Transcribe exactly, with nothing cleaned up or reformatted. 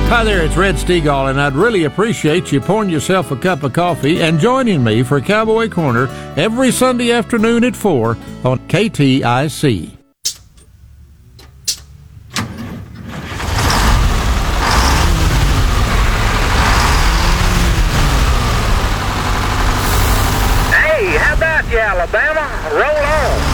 Hi there, it's Red Stegall, and I'd really appreciate you pouring yourself a cup of coffee and joining me for Cowboy Corner every Sunday afternoon at four on K T I C. Hey, how about you, Alabama? Roll on.